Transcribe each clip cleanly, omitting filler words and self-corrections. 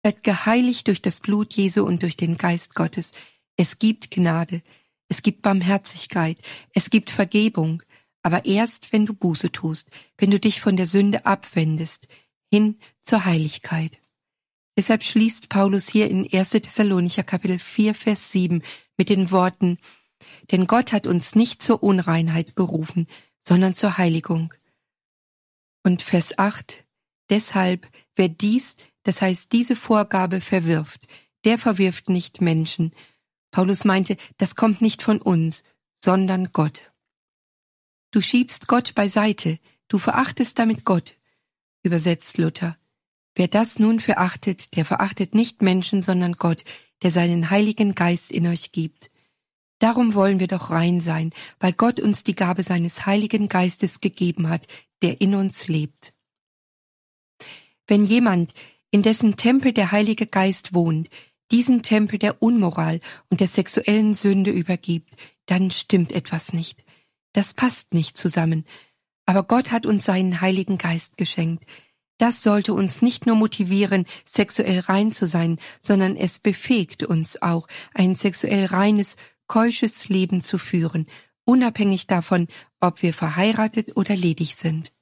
Seid geheiligt durch das Blut Jesu und durch den Geist Gottes. Es gibt Gnade, es gibt Barmherzigkeit, es gibt Vergebung, aber erst, wenn du Buße tust, wenn du dich von der Sünde abwendest, hin zur Heiligkeit. Deshalb schließt Paulus hier in 1. Thessalonicher Kapitel 4, Vers 7 mit den Worten: Denn Gott hat uns nicht zur Unreinheit berufen, sondern zur Heiligung. Und Vers 8: Deshalb, wer dies, das heißt diese Vorgabe verwirft, der verwirft nicht Menschen. Paulus meinte, das kommt nicht von uns, sondern Gott. Du schiebst Gott beiseite, du verachtest damit Gott, übersetzt Luther. Wer das nun verachtet, der verachtet nicht Menschen, sondern Gott, der seinen Heiligen Geist in euch gibt. Darum wollen wir doch rein sein, weil Gott uns die Gabe seines Heiligen Geistes gegeben hat, der in uns lebt. Wenn jemand, in dessen Tempel der Heilige Geist wohnt, diesen Tempel der Unmoral und der sexuellen Sünde übergibt, dann stimmt etwas nicht. Das passt nicht zusammen. Aber Gott hat uns seinen Heiligen Geist geschenkt. Das sollte uns nicht nur motivieren, sexuell rein zu sein, sondern es befähigt uns auch, ein sexuell reines, keusches Leben zu führen, unabhängig davon, ob wir verheiratet oder ledig sind.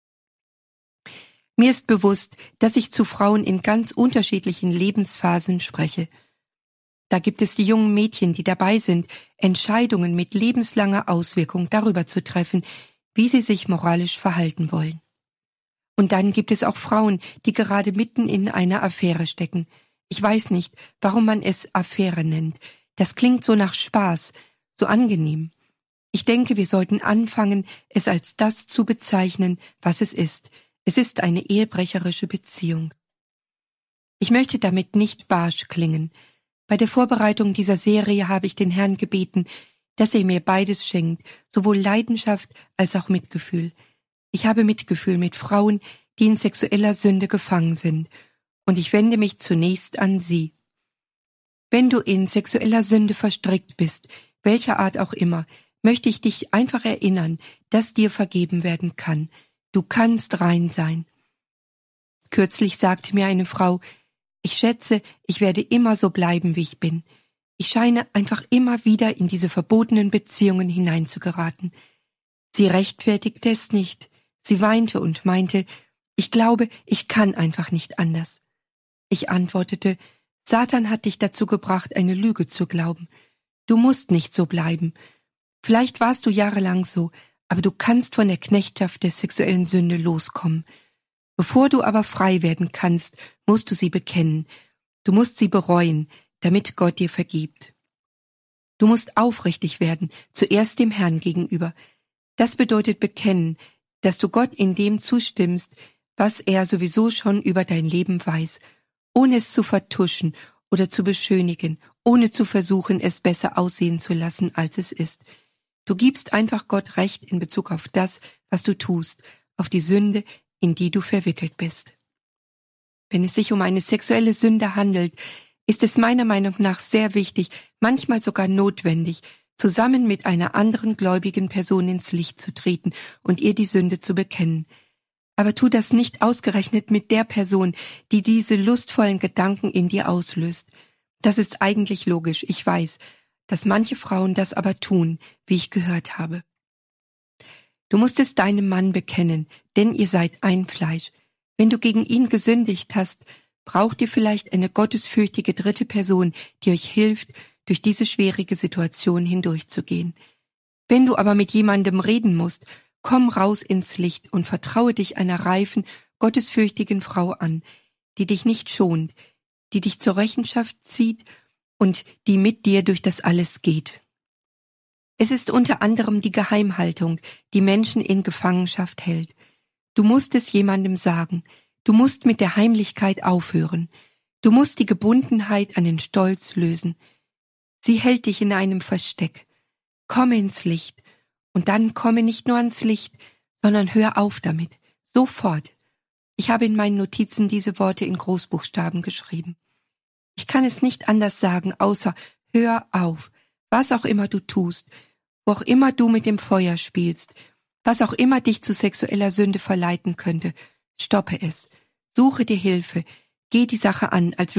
Mir ist bewusst, dass ich zu Frauen in ganz unterschiedlichen Lebensphasen spreche. Da gibt es die jungen Mädchen, die dabei sind, Entscheidungen mit lebenslanger Auswirkung darüber zu treffen, wie sie sich moralisch verhalten wollen. Und dann gibt es auch Frauen, die gerade mitten in einer Affäre stecken. Ich weiß nicht, warum man es Affäre nennt. Das klingt so nach Spaß, so angenehm. Ich denke, wir sollten anfangen, es als das zu bezeichnen, was es ist. Es ist eine ehebrecherische Beziehung. Ich möchte damit nicht barsch klingen. Bei der Vorbereitung dieser Serie habe ich den Herrn gebeten, dass er mir beides schenkt, sowohl Leidenschaft als auch Mitgefühl. Ich habe Mitgefühl mit Frauen, die in sexueller Sünde gefangen sind, und ich wende mich zunächst an sie. Wenn du in sexueller Sünde verstrickt bist, welcher Art auch immer, möchte ich dich einfach erinnern, dass dir vergeben werden kann. Du kannst rein sein. Kürzlich sagte mir eine Frau: Ich schätze, ich werde immer so bleiben, wie ich bin. Ich scheine einfach immer wieder in diese verbotenen Beziehungen hineinzugeraten. Sie rechtfertigte es nicht. Sie weinte und meinte, ich glaube, ich kann einfach nicht anders. Ich antwortete, Satan hat dich dazu gebracht, eine Lüge zu glauben. Du musst nicht so bleiben. Vielleicht warst du jahrelang so, aber du kannst von der Knechtschaft der sexuellen Sünde loskommen. Bevor du aber frei werden kannst, musst du sie bekennen. Du musst sie bereuen, damit Gott dir vergibt. Du musst aufrichtig werden, zuerst dem Herrn gegenüber. Das bedeutet bekennen, dass du Gott in dem zustimmst, was er sowieso schon über dein Leben weiß, ohne es zu vertuschen oder zu beschönigen, ohne zu versuchen, es besser aussehen zu lassen, als es ist. Du gibst einfach Gott Recht in Bezug auf das, was du tust, auf die Sünde, in die du verwickelt bist. Wenn es sich um eine sexuelle Sünde handelt, ist es meiner Meinung nach sehr wichtig, manchmal sogar notwendig, zusammen mit einer anderen gläubigen Person ins Licht zu treten und ihr die Sünde zu bekennen. Aber tu das nicht ausgerechnet mit der Person, die diese lustvollen Gedanken in dir auslöst. Das ist eigentlich logisch, ich weiß, dass manche Frauen das aber tun, wie ich gehört habe. Du musst es deinem Mann bekennen, denn ihr seid ein Fleisch. Wenn du gegen ihn gesündigt hast, braucht ihr vielleicht eine gottesfürchtige dritte Person, die euch hilft, durch diese schwierige Situation hindurchzugehen. Wenn du aber mit jemandem reden musst, komm raus ins Licht und vertraue dich einer reifen, gottesfürchtigen Frau an, die dich nicht schont, die dich zur Rechenschaft zieht und die mit dir durch das alles geht. Es ist unter anderem die Geheimhaltung, die Menschen in Gefangenschaft hält. Du musst es jemandem sagen. Du musst mit der Heimlichkeit aufhören. Du musst die Gebundenheit an den Stolz lösen. Sie hält dich in einem Versteck. Komme ins Licht. Und dann komme nicht nur ans Licht, sondern hör auf damit. Sofort. Ich habe in meinen Notizen diese Worte in Großbuchstaben geschrieben. Ich kann es nicht anders sagen, außer hör auf. Was auch immer du tust, wo auch immer du mit dem Feuer spielst, was auch immer dich zu sexueller Sünde verleiten könnte, stoppe es. Suche dir Hilfe, Geh die Sache an, als